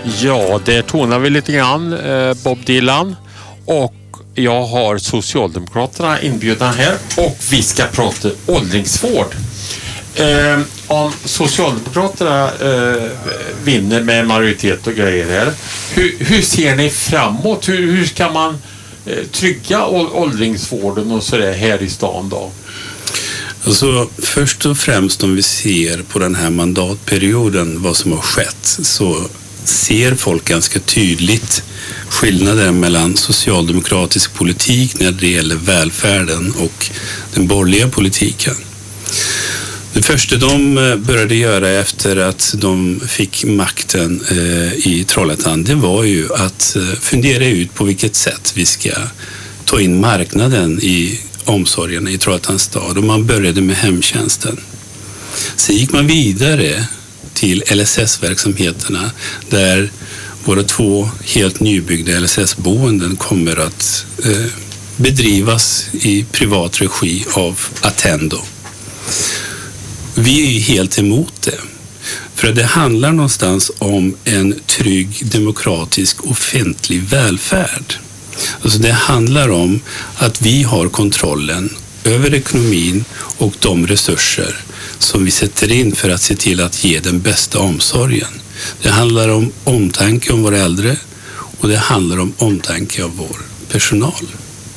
Ja, det tonar vi lite grann, Bob Dylan, och jag har Socialdemokraterna inbjudna här och vi ska prata åldringsvård. Om Socialdemokraterna vinner med majoritet och grejer här, hur ser ni framåt? Hur ska man trygga åldringsvården och sådär här i stan då? Alltså, först och främst om vi ser på den här mandatperioden vad som har skett, så ser folk ganska tydligt skillnaden mellan socialdemokratisk politik när det gäller välfärden och den borgerliga politiken. Det första de började göra efter att de fick makten i Trollhättan, det var ju att fundera ut på vilket sätt vi ska ta in marknaden i omsorgen i Trollhättans stad, och man började med hemtjänsten. Sen gick man vidare till LSS-verksamheterna där våra 2 helt nybyggda LSS-boenden kommer att bedrivas i privat regi av Attendo. Vi är helt emot det. För det handlar någonstans om en trygg, demokratisk, offentlig välfärd. Alltså det handlar om att vi har kontrollen över ekonomin och de resurser som vi sätter in för att se till att ge den bästa omsorgen. Det handlar om omtanke om våra äldre och det handlar om omtanke av vår personal.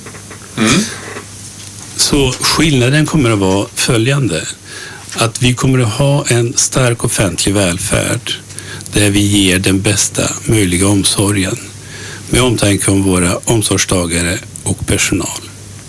Så skillnaden kommer att vara följande. Att vi kommer att ha en stark offentlig välfärd där vi ger den bästa möjliga omsorgen med omtanke om våra omsorgstagare och personal.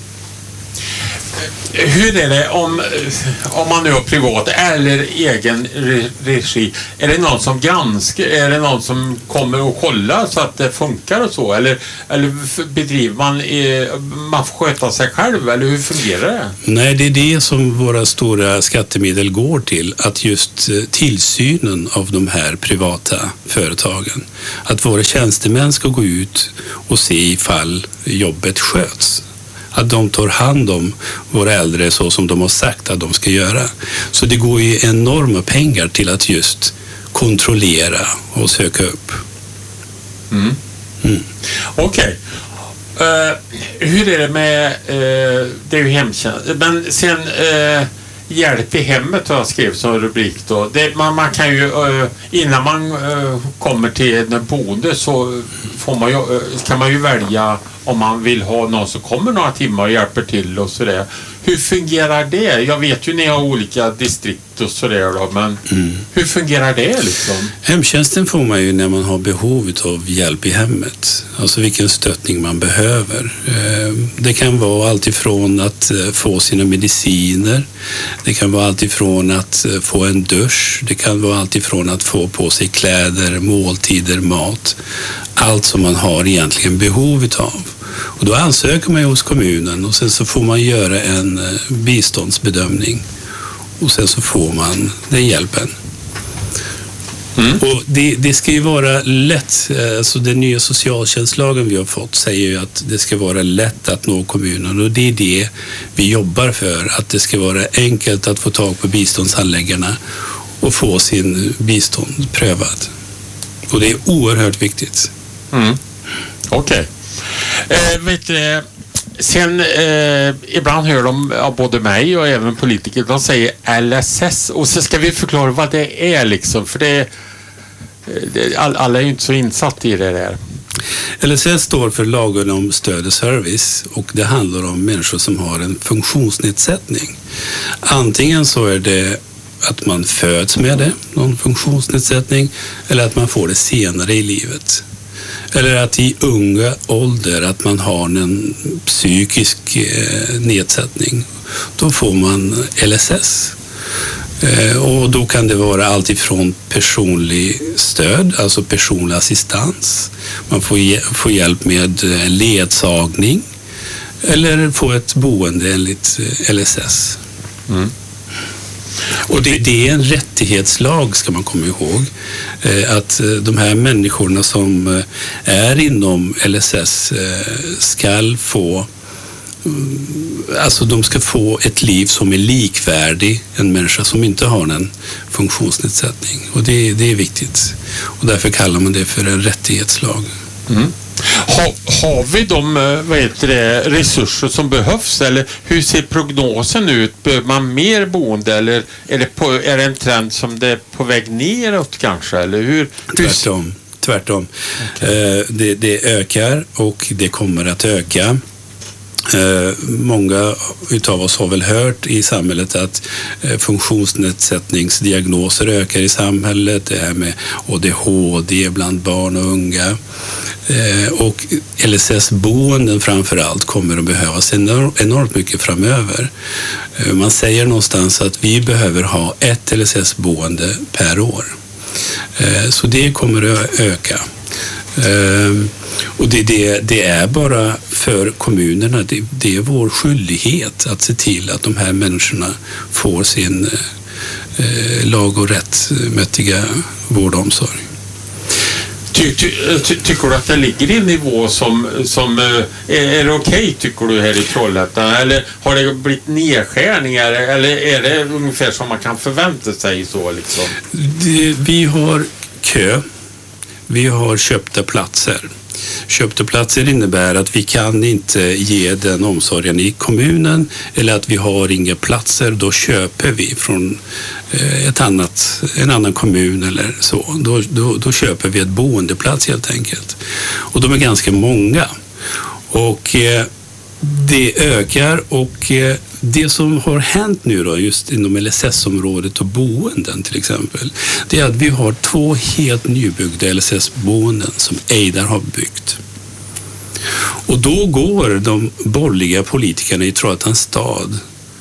Hur är det om man nu har privat eller egen regi? Är det någon som granskar? Är det någon som kommer och kollar så att det funkar och så? Eller bedriver man får sköta sig själv? Eller hur fungerar det? Nej, det är det som våra stora skattemedel går till. Att just tillsynen av de här privata företagen. Att våra tjänstemän ska gå ut och se ifall jobbet sköts. Att de tar hand om våra äldre så som de har sagt att de ska göra. Så det går ju enorma pengar till att just kontrollera och söka upp. Okej. Hur är det med det är ju hemtjänst. Men sen hjälp i hemmet har jag skrivit som rubrik då. Man kan ju innan man kommer till en boende så kan man ju välja om man vill ha någon som kommer några timmar och hjälper till och sådär. Hur fungerar det? Jag vet ju ni har olika distrikt och sådär då, men hur fungerar det liksom? Hemtjänsten får man ju när man har behov av hjälp i hemmet. Alltså vilken stöttning man behöver. Det kan vara allt ifrån att få sina mediciner. Det kan vara allt ifrån att få en dusch. Det kan vara allt ifrån att få på sig kläder, måltider, mat. Allt som man har egentligen behov av. Och då ansöker man ju hos kommunen och sen så får man göra en biståndsbedömning och sen så får man den hjälpen. Och det ska ju vara lätt, alltså den nya socialtjänstlagen vi har fått säger ju att det ska vara lätt att nå kommunen, och det är det vi jobbar för, att det ska vara enkelt att få tag på biståndshandläggarna och få sin bistånd prövad. Och det är oerhört viktigt. Okej. Vet du, sen ibland hör de av både mig och även politiker, de säger LSS och så ska vi förklara vad det är liksom, för alla är ju inte så insatt i det där. LSS står för lagen om stöd och service och det handlar om människor som har en funktionsnedsättning. Antingen så är det att man föds med det, någon funktionsnedsättning, eller att man får det senare i livet. Eller att i unga ålder att man har en psykisk nedsättning. Då får man LSS. Och då kan det vara allt ifrån personlig stöd, alltså personlig assistans. Man får hjälp med ledsagning eller få ett boende enligt LSS. Och det är en rättighetslag, ska man komma ihåg, att de här människorna som är inom LSS ska få alltså de ska få ett liv som är likvärdig en människa som inte har en funktionsnedsättning. Och det är viktigt. Och därför kallar man det för en rättighetslag. Mm. Har vi de resurser som behövs, eller hur ser prognosen ut? Behöver man mer boende, eller är det en trend som det är på väg neråt kanske? Eller hur? Tvärtom. Okay. Det ökar och det kommer att öka. Många utav oss har väl hört i samhället att funktionsnedsättningsdiagnoser ökar i samhället. Det här med ADHD bland barn och unga. Och LSS-boenden framförallt kommer att behövas enormt mycket framöver. Man säger någonstans att vi behöver ha ett LSS-boende per år. Så det kommer att öka. Och det är bara för kommunerna, det är vår skyldighet att se till att de här människorna får sin lag- och rättmätiga vård och omsorg. Tycker du att det ligger i en nivå som är det okej, tycker du, här i Trollhättan? Eller har det blivit nedskärningar? Eller är det ungefär som man kan förvänta sig så liksom? Vi har kö. Vi har köpta platser. Köpta platser innebär att vi kan inte ge den omsorgen i kommunen, eller att vi har inga platser, då köper vi från en annan kommun eller så. Då köper vi ett boendeplats helt enkelt. Och de är ganska många. Och det ökar, och det som har hänt nu då just inom LSS-området och boenden till exempel, det är att vi har 2 helt nybyggda LSS-boenden som Eidar har byggt. Och då går de borgerliga politikerna i Trollhättans stad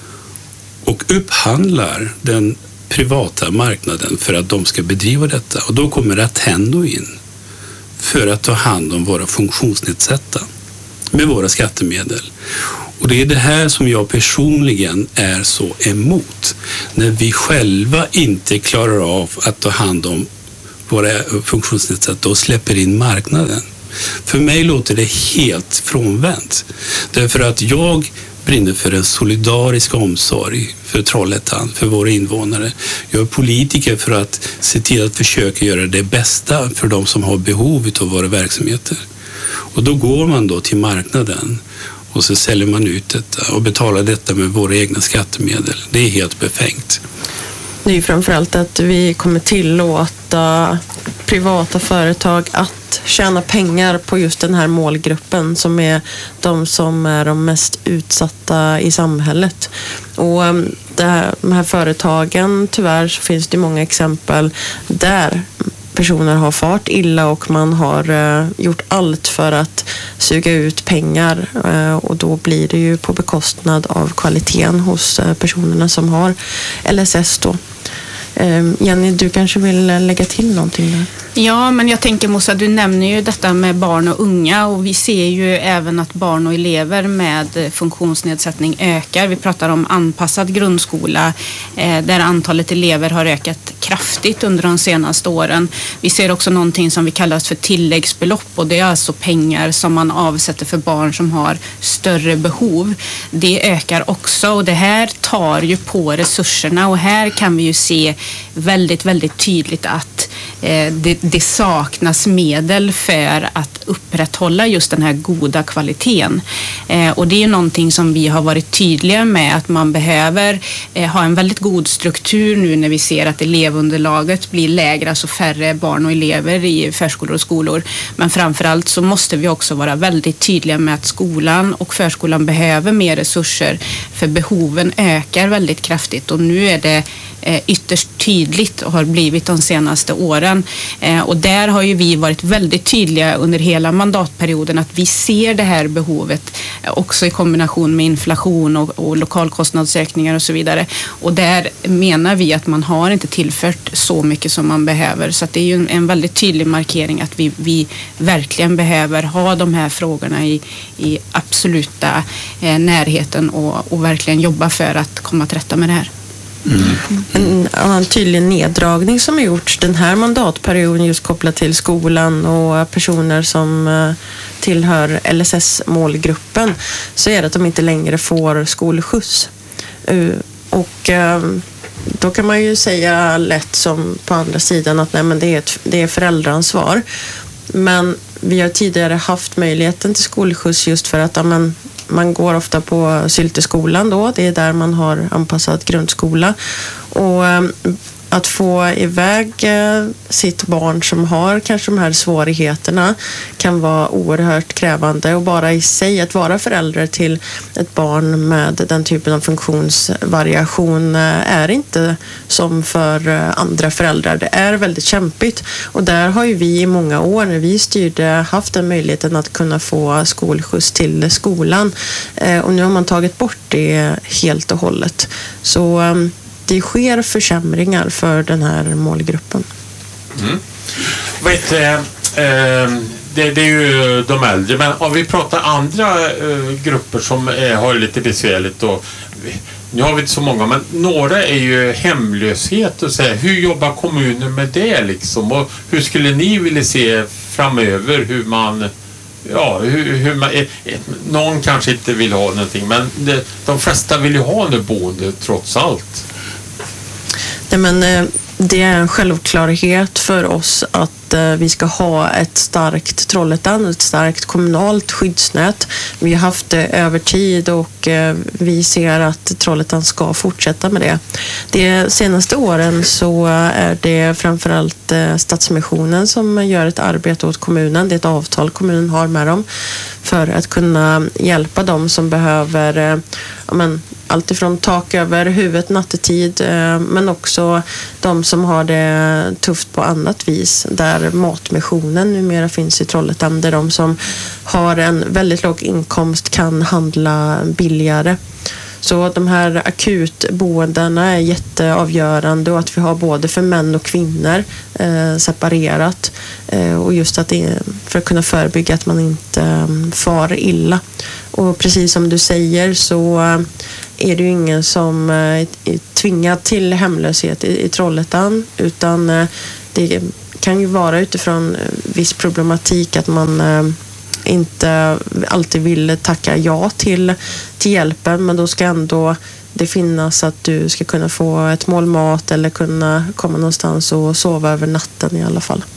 och upphandlar den privata marknaden för att de ska bedriva detta. Och då kommer Attendo in för att ta hand om våra funktionsnedsatta med våra skattemedel. Och det är det här som jag personligen är så emot. När vi själva inte klarar av att ta hand om våra funktionsnedsatta och släpper in marknaden. För mig låter det helt frånvänt. Därför att jag brinner för en solidarisk omsorg för Trollhättan, för våra invånare. Jag är politiker för att se till att försöka göra det bästa för de som har behov av våra verksamheter. Och då går man då till marknaden och så säljer man ut detta och betalar detta med våra egna skattemedel. Det är helt befängt. Det är ju framförallt att vi kommer tillåta privata företag att tjäna pengar på just den här målgruppen som är de mest utsatta i samhället. Och de här företagen, tyvärr så finns det många exempel där personer har fart illa och man har gjort allt för att suga ut pengar, och då blir det ju på bekostnad av kvaliteten hos personerna som har LSS då. Jenny, du kanske vill lägga till någonting där? Ja, men jag tänker, Mossa, du nämner ju detta med barn och unga, och vi ser ju även att barn och elever med funktionsnedsättning ökar. Vi pratar om anpassad grundskola där antalet elever har ökat kraftigt under de senaste åren. Vi ser också någonting som vi kallar för tilläggsbelopp, och det är alltså pengar som man avsätter för barn som har större behov. Det ökar också, och det här tar ju på resurserna, och här kan vi ju se väldigt, väldigt tydligt att det saknas medel för att upprätthålla just den här goda kvaliteten. Och det är någonting som vi har varit tydliga med, att man behöver ha en väldigt god struktur nu när vi ser att elevunderlaget blir lägre, alltså färre barn och elever i förskolor och skolor. Men framförallt så måste vi också vara väldigt tydliga med att skolan och förskolan behöver mer resurser, för behoven ökar väldigt kraftigt, och nu är det ytterst tydligt och har blivit de senaste åren. Och där har ju vi varit väldigt tydliga under hela mandatperioden att vi ser det här behovet också i kombination med inflation och lokalkostnadsökningar och så vidare. Och där menar vi att man har inte tillfört så mycket som man behöver. Så att det är ju en väldigt tydlig markering att vi verkligen behöver ha de här frågorna i absoluta närheten och verkligen jobba för att komma till rätta med det här. En annan tydlig neddragning som har gjorts den här mandatperioden just kopplat till skolan och personer som tillhör LSS-målgruppen, så är det att de inte längre får skolskjuts. Och då kan man ju säga lätt som på andra sidan att nej, men det är föräldraansvar. Men vi har tidigare haft möjligheten till skolskjuts just för att man går ofta på Sylteskolan då. Det är där man har anpassad grundskola. Och att få iväg sitt barn som har kanske de här svårigheterna kan vara oerhört krävande. Och bara i sig att vara förälder till ett barn med den typen av funktionsvariation är inte som för andra föräldrar. Det är väldigt kämpigt. Och där har ju vi i många år när vi styrde haft den möjligheten att kunna få skolskjuts till skolan. Och nu har man tagit bort det helt och hållet. Så det sker försämringar för den här målgruppen. Det är ju de äldre, men om vi pratar andra grupper som har lite besvärligt och nu har vi inte så många, men några är ju hemlöshet och så här. Hur jobbar kommunen med det liksom? Och hur skulle ni vilja se framöver hur man någon kanske inte vill ha någonting, men de flesta vill ju ha en boende trots allt. Nej, men det är en självklarhet för oss att vi ska ha ett starkt Trollhättan, ett starkt kommunalt skyddsnät. Vi har haft det över tid och vi ser att Trollhättan ska fortsätta med det. De senaste åren så är det framförallt Stadsmissionen som gör ett arbete åt kommunen. Det är ett avtal kommunen har med dem för att kunna hjälpa dem som behöver allt ifrån tak över huvudet nattetid, men också de som har det tufft på annat vis, där Matmissionen numera finns i Trollhättan, där de som har en väldigt låg inkomst kan handla billigare. Så de här akutboendena är jätteavgörande, och att vi har både för män och kvinnor separerat, och just att för att kunna förebygga att man inte far illa. Och precis som du säger så är det ju ingen som är tvingad till hemlöshet i Trollhättan, utan det kan ju vara utifrån viss problematik att man inte alltid vill tacka ja till hjälpen, men då ska ändå det finnas att du ska kunna få ett mål mat eller kunna komma någonstans och sova över natten i alla fall.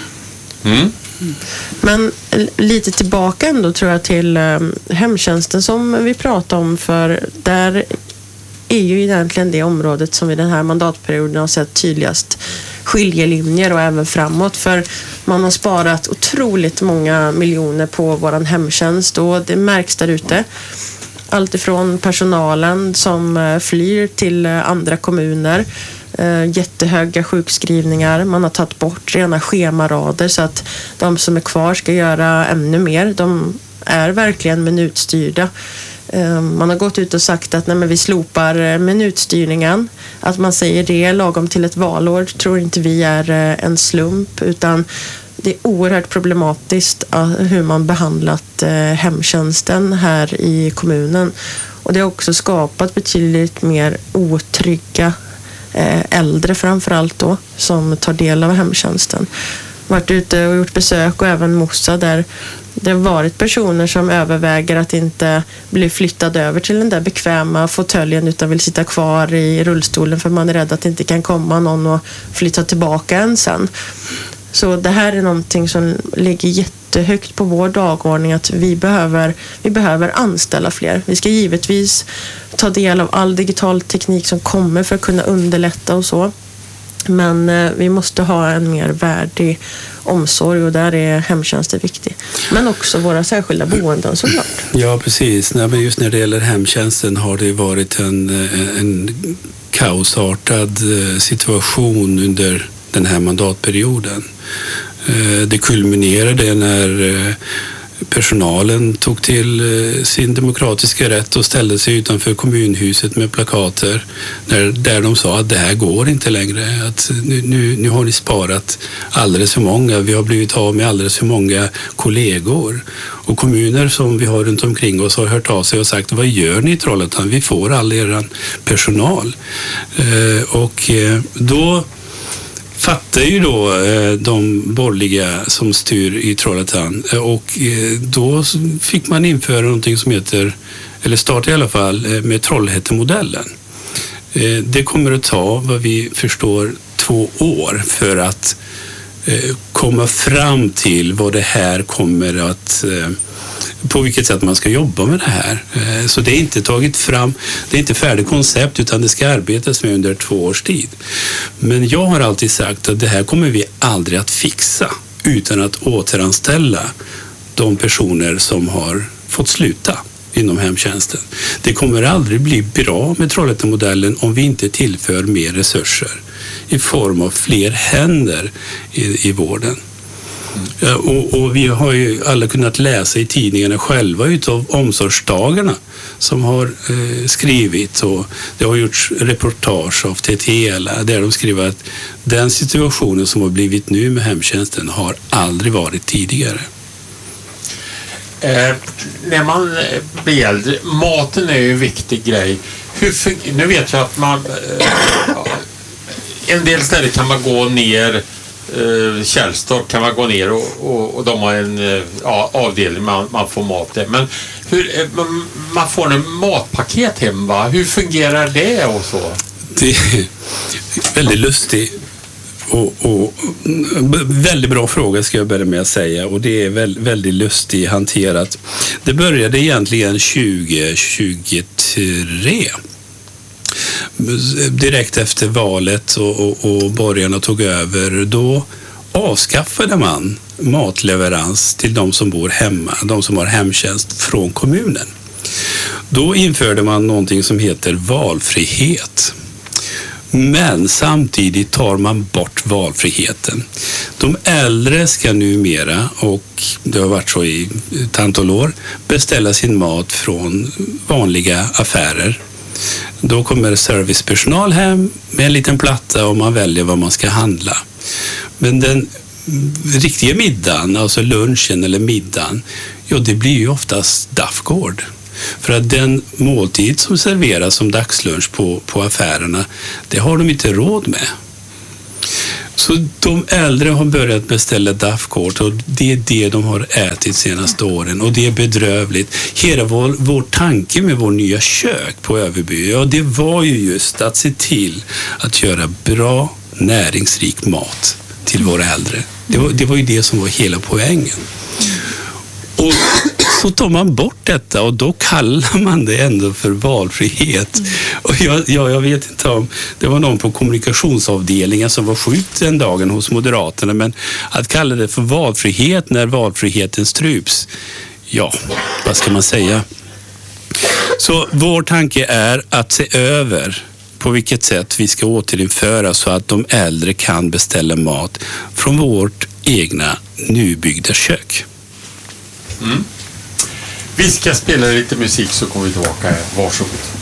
Men lite tillbaka ändå tror jag till hemtjänsten som vi pratade om, för där är ju egentligen det området som vi den här mandatperioden har sett tydligast skiljelinjer och även framåt, för man har sparat otroligt många miljoner på våran hemtjänst och det märks där ute. Allt ifrån personalen som flyr till andra kommuner, jättehöga sjukskrivningar, man har tagit bort rena schemarader så att de som är kvar ska göra ännu mer. De är verkligen minutstyrda. Man har gått ut och sagt att vi slopar minutstyrningen. Att man säger det lagom till ett valår tror inte vi är en slump, utan det är oerhört problematiskt hur man behandlat hemtjänsten här i kommunen. Och det har också skapat betydligt mer otrygga äldre framförallt då, som tar del av hemtjänsten. Varit ute och gjort besök och även Mossa där det har varit personer som överväger att inte bli flyttade över till den där bekväma fåtöljen utan vill sitta kvar i rullstolen för man är rädd att det inte kan komma någon och flytta tillbaka en sen. Så det här är någonting som ligger jättehögt på vår dagordning, att vi behöver anställa fler. Vi ska givetvis ta del av all digital teknik som kommer för att kunna underlätta och så. Men vi måste ha en mer värdig omsorg och där är hemtjänsten viktig. Men också våra särskilda boenden såklart. Ja, precis. Men just när det gäller hemtjänsten har det varit en kaosartad situation under den här mandatperioden. Det kulminerade när Personalen tog till sin demokratiska rätt och ställde sig utanför kommunhuset med plakater där de sa att det här går inte längre. Att nu har ni sparat alldeles för många. Vi har blivit av med alldeles för många kollegor. Och kommuner som vi har runt omkring oss har hört av sig och sagt, vad gör ni i Trollhättan? Vi får all er personal. Och då fattar ju då de borgerliga som styr i Trollhättan, och då fick man införa någonting som heter, eller starta i alla fall, med Trollhättemodellen. Det kommer att ta, vad vi förstår, 2 år för att komma fram till vad det här kommer att, på vilket sätt man ska jobba med det här. Så det är inte tagit fram, det är inte färdigt koncept, utan det ska arbetas med under 2 års tid. Men jag har alltid sagt att det här kommer vi aldrig att fixa utan att återanställa de personer som har fått sluta inom hemtjänsten. Det kommer aldrig bli bra med Trollhättemodellen om vi inte tillför mer resurser i form av fler händer i vården. Och vi har ju alla kunnat läsa i tidningarna själva utav omsorgsdagarna som har skrivit, och det har gjorts reportage av TT där de skriver att den situationen som har blivit nu med hemtjänsten har aldrig varit tidigare. När man blir äldre, maten är ju en viktig grej. Nu vet jag att man en del ställen kan man gå ner, Källstorp kan man gå ner och de har en avdelning man får mat där. Men man får en matpaket hem, va? Hur fungerar det och så? Det är väldigt lustigt och väldigt bra fråga ska jag börja med att säga, och det är väldigt lustigt hanterat. Det började egentligen 2023. Direkt efter valet och borgarna tog över, då avskaffade man matleverans till de som bor hemma, de som har hemtjänst från kommunen. Då införde man någonting som heter valfrihet. Men samtidigt tar man bort valfriheten. De äldre ska numera, och det har varit så i ett antal år, beställa sin mat från vanliga affärer. Då kommer servicepersonal hem med en liten platta och man väljer vad man ska handla. Men den riktiga middagen, alltså lunchen eller middagen, ja, det blir ju oftast daffgård. För att den måltid som serveras som dagslunch på affärerna, det har de inte råd med. Så de äldre har börjat beställa daffkort, och det är det de har ätit senaste åren, och det är bedrövligt. Hela vår tanke med vår nya kök på Överby, ja, det var ju just att se till att göra bra, näringsrik mat till våra äldre. Det var ju det som var hela poängen. Och så tar man bort detta, och då kallar man det ändå för valfrihet. Och jag vet inte om det var någon på kommunikationsavdelningen som var sjuk den dagen hos Moderaterna, men att kalla det för valfrihet när valfriheten strups, ja, vad ska man säga? Så vår tanke är att se över på vilket sätt vi ska återinföra så att de äldre kan beställa mat från vårt egna nybyggda kök. Vi ska spela lite musik så kommer vi tillbaka här. Varsågod.